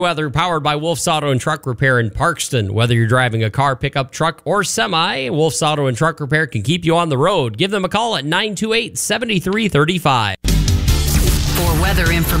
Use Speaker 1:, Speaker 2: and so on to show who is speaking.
Speaker 1: Weather powered by Wolf's Auto and Truck Repair in Parkston. Whether you're driving a car, pickup, truck, or semi, Wolf's Auto and Truck Repair can keep you on the road. Give them a call at 928-7335.
Speaker 2: For weather information.